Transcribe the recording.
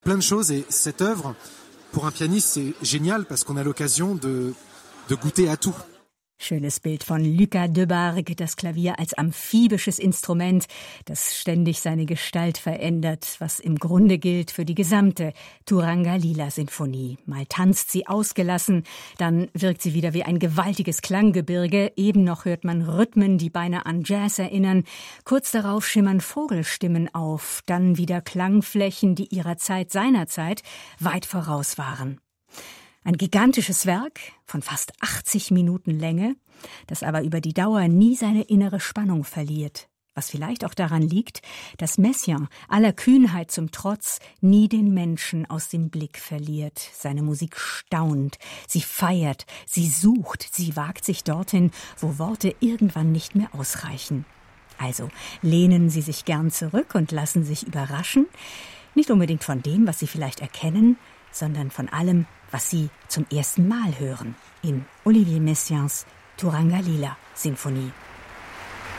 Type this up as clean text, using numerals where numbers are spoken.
plein de choses et cette œuvre, pour un pianiste, c'est génial parce qu'on a l'occasion de goûter à tout. Schönes Bild von Lucas Debargue, das Klavier als amphibisches Instrument, das ständig seine Gestalt verändert, was im Grunde gilt für die gesamte Turangalila-Sinfonie. Mal tanzt sie ausgelassen, dann wirkt sie wieder wie ein gewaltiges Klanggebirge. Eben noch hört man Rhythmen, die beinahe an Jazz erinnern. Kurz darauf schimmern Vogelstimmen auf, dann wieder Klangflächen, die ihrer Zeit, seiner Zeit weit voraus waren. Ein gigantisches Werk von fast 80 Minuten Länge, das aber über die Dauer nie seine innere Spannung verliert. Was vielleicht auch daran liegt, dass Messiaen aller Kühnheit zum Trotz nie den Menschen aus dem Blick verliert. Seine Musik staunt, sie feiert, sie sucht, sie wagt sich dorthin, wo Worte irgendwann nicht mehr ausreichen. Also lehnen Sie sich gern zurück und lassen sich überraschen, nicht unbedingt von dem, was Sie vielleicht erkennen, sondern von allem, was Sie zum ersten Mal hören in Olivier Messiaens Turangalila-Sinfonie.